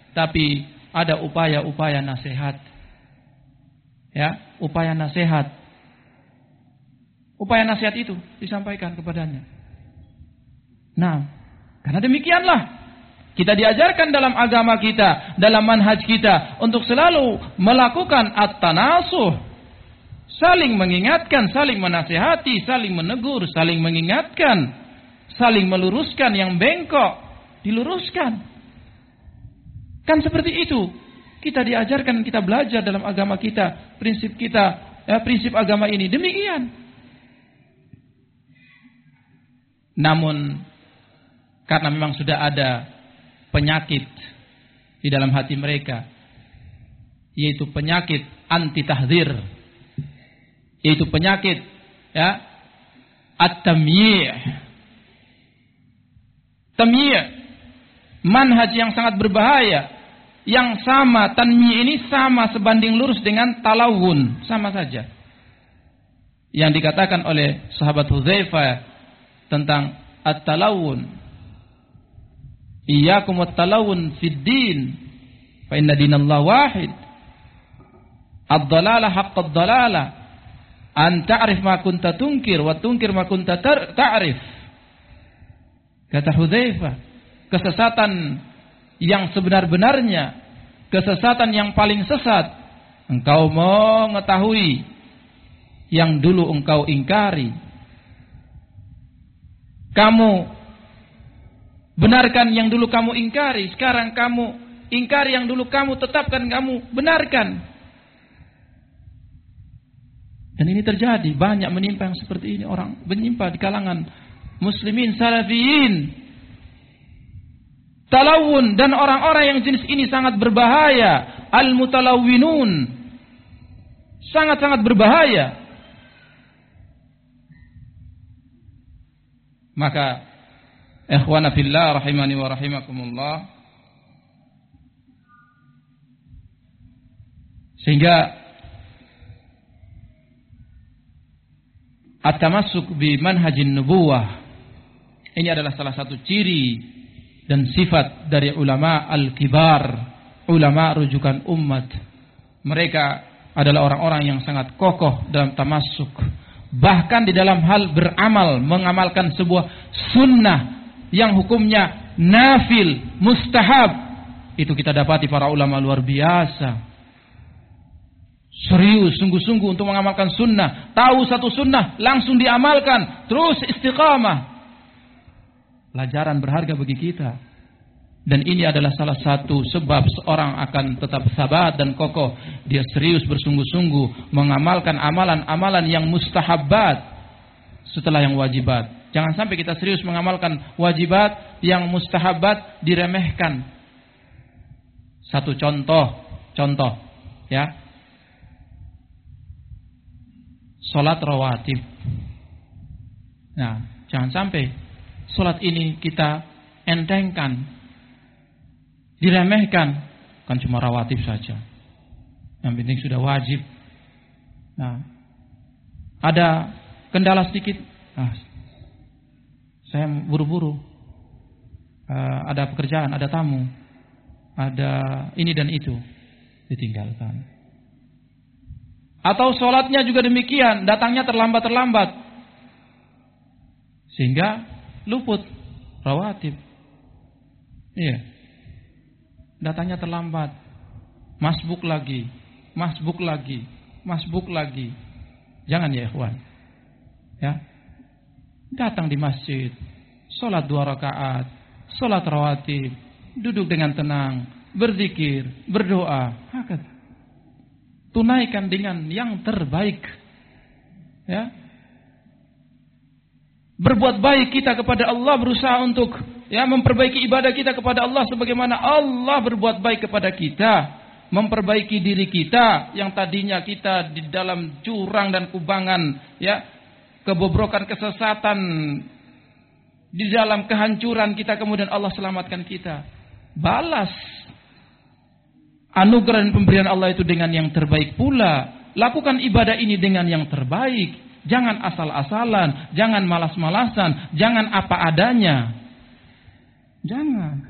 tapi ada upaya-upaya nasihat. Ya, upaya nasihat. Upaya nasihat itu disampaikan kepadanya. Nah, karena demikianlah kita diajarkan dalam agama kita, dalam manhaj kita untuk selalu melakukan at-tanasuh, saling mengingatkan, saling menasihati, saling menegur, saling mengingatkan, saling meluruskan yang bengkok, diluruskan. Kan seperti itu. Kita diajarkan, kita belajar dalam agama kita, prinsip kita, prinsip agama ini demikian. Namun karena memang sudah ada penyakit di dalam hati mereka, yaitu penyakit anti tahdzir, yaitu penyakit at-tamyi'. Tamyi', manhaj yang sangat berbahaya, yang sama tanmi' ini sama sebanding lurus dengan talawun, sama saja. Yang dikatakan oleh sahabat Hudzaifah tentang at-talawun, iyyakum wat-talawun fid din fa inna dinallahi wahid. Ad-dhalalah haqqad dhalalah an ta'rif ma kunta tunkir wa tunkir ma kunta ta'rif. Kata Hudzaifah, kesesatan yang sebenar-benarnya, kesesatan yang paling sesat, engkau mengetahui yang dulu engkau ingkari. Kamu benarkan yang dulu kamu ingkari, sekarang kamu ingkari yang dulu kamu tetapkan, kamu benarkan. Dan ini terjadi, banyak menimpa yang seperti ini, orang menimpa di kalangan muslimin salafiyin. Talawun, dan orang-orang yang jenis ini sangat berbahaya. Al-mutalawwinun, sangat-sangat berbahaya. Maka ikhwana fillah rahimani wa rahimakumullah, sehingga at-tamassuk bi manhajin nubuwah ini adalah salah satu ciri dan sifat dari ulama al-kibar, ulama rujukan umat. Mereka adalah orang-orang yang sangat kokoh dalam tamassuk, bahkan di dalam hal beramal, mengamalkan sebuah sunnah yang hukumnya nafil, mustahab. Itu kita dapati para ulama luar biasa, serius, sungguh-sungguh untuk mengamalkan sunnah. Tahu satu sunnah, langsung diamalkan, terus istiqamah. Pelajaran berharga bagi kita. Dan ini adalah salah satu sebab seorang akan tetap sabat dan kokoh. Dia serius bersungguh-sungguh mengamalkan amalan-amalan yang mustahabbat setelah yang wajibat. Jangan sampai kita serius mengamalkan wajibat, yang mustahabbat diremehkan. Satu contoh ya. Salat rawatib. Nah, jangan sampai salat ini kita entengkan, diremehkan, kan cuma rawatib saja, yang penting sudah wajib. Nah, ada kendala sedikit, saya buru-buru, ada pekerjaan, ada tamu, ada ini dan itu, ditinggalkan. Atau sholatnya juga demikian, datangnya terlambat-terlambat, sehingga luput rawatib. Iya, datangnya terlambat, masbuk lagi. Jangan ya ikhwan, ya, datang di masjid, sholat 2 rakaat, sholat rawatib, duduk dengan tenang, berzikir, berdoa, tunaikan dengan yang terbaik, ya. Berbuat baik kita kepada Allah, berusaha untuk memperbaiki ibadah kita kepada Allah sebagaimana Allah berbuat baik kepada kita, memperbaiki diri kita yang tadinya kita di dalam jurang dan kubangan, kebobrokan, kesesatan, di dalam kehancuran kita, kemudian Allah selamatkan kita. Balas anugerah dan pemberian Allah itu dengan yang terbaik pula. Lakukan ibadah ini dengan yang terbaik. Jangan asal-asalan, jangan malas-malasan, jangan apa adanya. Jangan.